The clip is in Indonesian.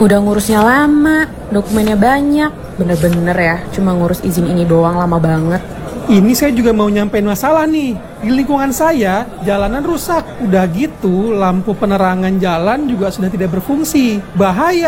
Udah ngurusnya lama, dokumennya banyak. Bener-bener ya, cuma ngurus izin ini doang lama banget. Ini saya juga mau nyampein masalah nih. Di lingkungan saya, jalanan rusak. Udah gitu, lampu penerangan jalan juga sudah tidak berfungsi. Bahaya